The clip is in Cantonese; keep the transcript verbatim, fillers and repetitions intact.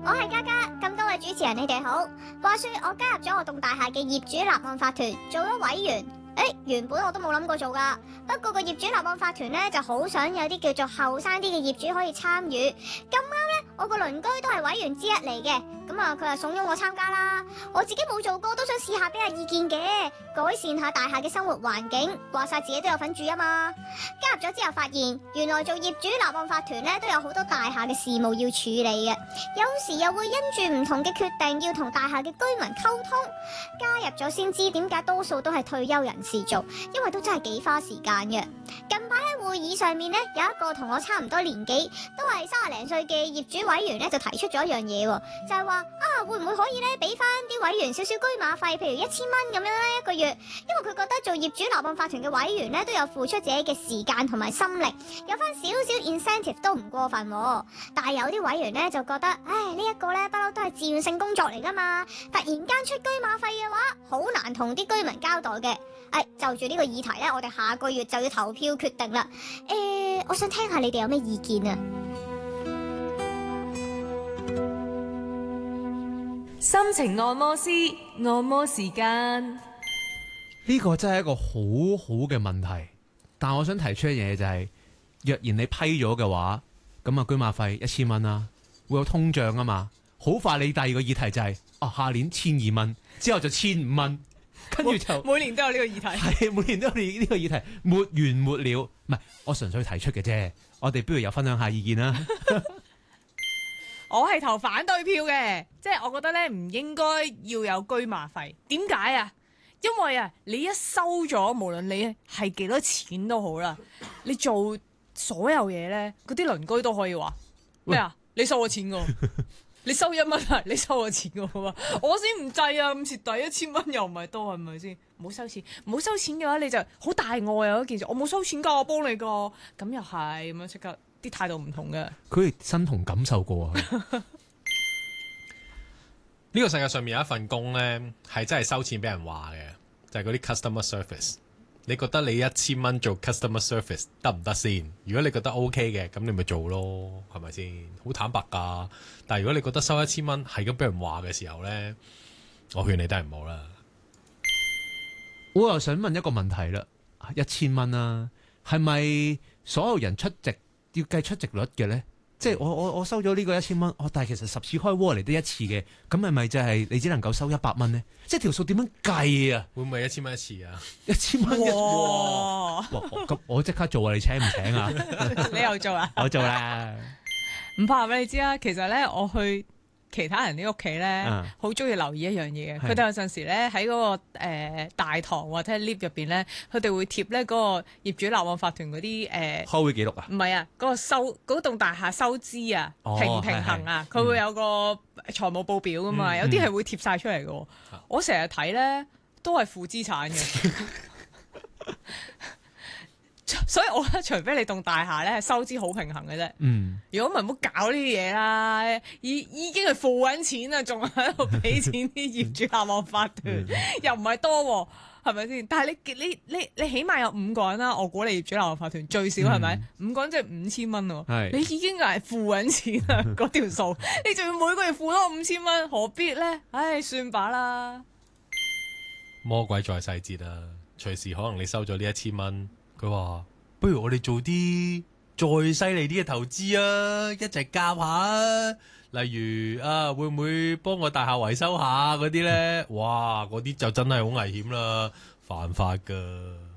我係嘉嘉，咁多位主持人你哋好。話說我加入咗我棟大廈嘅業主立案法團，做咗委員。誒，原本我都冇諗過做噶，不過個業主立案法團呢就好想有啲叫做後生啲嘅業主可以參與。咁啱呢，我個鄰居都係委員之一嚟嘅，咁啊佢就慫恿我參加啦。我自己冇做過，都想試下俾下意見嘅，改善下大廈嘅生活環境。話晒自己都有份住啊嘛。加入咗之後發現，原來做業主立案法團呢都有好多大廈嘅事務要處理嘅，有時又會因住唔同嘅決定要同大廈嘅居民溝通。加入咗先知點解多數都係退休人士做，因為都真係幾花時間嘅。近排喺會議上面呢，有一個同我差唔多年紀，都係三十零歲嘅業主委員呢，就提出咗一樣嘢，就係話啊，會唔會可以呢俾翻啲委員少少居馬費，譬如一千蚊咁樣咧一個月？因為佢覺得做業主立案法團嘅委員呢，都有付出自己嘅時間同埋心力，有翻少少 incentive 都唔過分。但係有啲委員呢，就覺得，唉，呢一個呢，不嬲都係自願性工作嚟噶嘛，突然間出居馬費嘅話，好難同啲居民交代嘅。誒，就住呢個議題呢，我哋下個月就要投票決定啦。誒，我想聽下你哋有咩意見啊？ 心情按摩師，按摩時間。 呢個真係一個好好嘅問題，但我想提出一樣嘢就係、是，若然你批咗嘅話，咁啊居馬費一千蚊啦，會有通脹啊嘛，好快你第二個議題就係、是，啊下年千二蚊，之後就千五蚊。跟住就每年都有呢個議題， 係每年都有呢個議題，沒完沒了。唔係，我純粹提出嘅啫。我哋不如有分享下意見啦。 我係投反對票嘅，即係我覺得咧唔應該要有居馬費。點解啊？因為啊，你一收咗，無論你係幾多錢都好啦，你做所有嘢咧，嗰啲鄰居都可以話咩啊？你收我錢㗎。你收一蚊啊！你收我錢嘅喎，我先唔制啊！咁蝕底一千蚊又唔係多，係咪先？唔好收錢，唔好收錢嘅話，你就好大愛啊！嗰件事，我冇收錢㗎，我幫你㗎，咁又係咁樣，即刻啲態度唔同嘅。 佢身同感受過啊！ 呢個世界上面有一份工呢，係真係收錢俾人話嘅，就係嗰啲 customer service。你覺得你一千蚊做 customer service 得唔得先？如果你覺得 OK 嘅，咁你咪做咯，係咪先？好坦白㗎。但係如果你覺得收一千蚊係咁俾人話嘅時候呢，我勸你都係唔好啦。 我又想問一個問題啦，一千蚊啦，係咪所有人出席要計出席率嘅呢？即係我我我收咗呢個一千蚊，我但係其實十次開鍋嚟得一次嘅，咁係咪就係你只能夠收一百蚊呢？即係條數點樣計啊？ 會唔會一千蚊一次啊？ 一千蚊一哇！ 咁我即刻做啊！你請唔請啊？ 你又做啊？ 我做啦。 唔怕俾你知啊，其實咧我去其他人啲屋企咧，好中意留意一樣嘢嘅。佢哋有陣時咧喺嗰個、呃、大堂或者 lift 入邊咧，佢哋會貼咧嗰個業主立案法團嗰啲誒開會記錄啊？ 唔係啊，嗰、嗰個收嗰棟大廈收支啊， 哦、 平唔平衡啊？佢會有個財務報表噶嘛，嗯、有啲係會貼晒出嚟嘅。嗯、我成日睇咧都係負資產嘅。所以我覺得除非你棟大廈咧係收支好平衡嘅啫，嗯，如果唔係唔好搞呢啲嘢啦，已已經係付緊錢啦，仲喺度俾錢啲業主立案法團，又唔係多，係咪先？但係你你你你起碼有五個人啦，我估你業主立案法團最少係咪？五個人即係五千蚊喎，你已經係付緊錢啦，嗰條數，你仲要每個月付多五千蚊，何必咧？唉，算罷啦。 魔鬼在細節啊，隨時可能你收咗呢一千蚊。佢話：不如我哋做啲再犀利啲嘅投資啊，一齊夾下啊！例如啊，會唔會幫我大廈維修下嗰啲呢？哇，嗰啲就真係好危險啦，犯法㗎。